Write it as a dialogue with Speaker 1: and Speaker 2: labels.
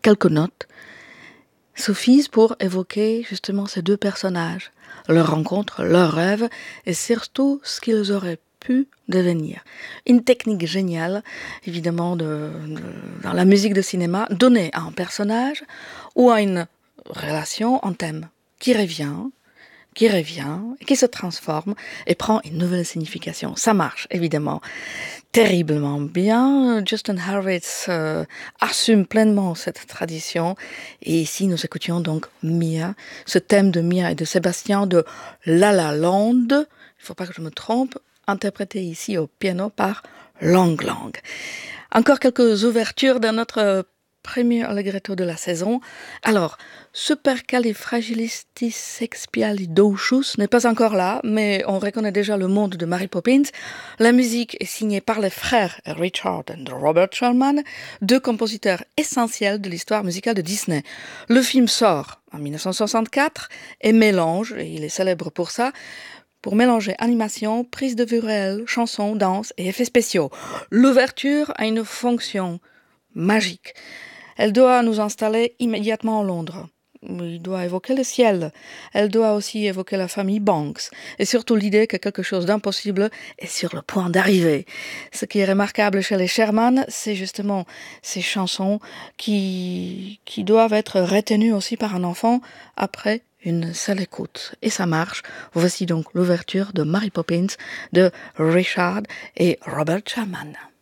Speaker 1: quelques notes suffisent pour évoquer justement ces deux personnages, leur rencontre, leurs rêves et surtout ce qu'ils auraient pu devenir. Une technique géniale, évidemment, dans la musique de cinéma, donner à un personnage ou à une relation un thème qui revient, qui se transforme et prend une nouvelle signification. Ça marche, évidemment, terriblement bien. Justin Hurwitz assume pleinement cette tradition. Et ici, nous écoutions donc Mia, ce thème de Mia et de Sébastien de La La Land, il ne faut pas que je me trompe, interprété ici au piano par Lang Lang. Encore quelques ouvertures dans notre premier allegretto de la saison. Alors, Supercalifragilisticexpialidocious n'est pas encore là, mais on reconnaît déjà le monde de Mary Poppins. La musique est signée par les frères Richard et Robert Sherman, deux compositeurs essentiels de l'histoire musicale de Disney. Le film sort en 1964 et mélange, et il est célèbre pour ça, pour mélanger animation, prise de vue réelle, chansons, danse et effets spéciaux. L'ouverture a une fonction magique. Elle doit nous installer immédiatement à Londres. Il doit évoquer le ciel. Elle doit aussi évoquer la famille Banks. Et surtout l'idée que quelque chose d'impossible est sur le point d'arriver. Ce qui est remarquable chez les Sherman, c'est justement ces chansons qui doivent être retenues aussi par un enfant après une seule écoute. Et ça marche. Voici donc l'ouverture de Mary Poppins de Richard et Robert Sherman.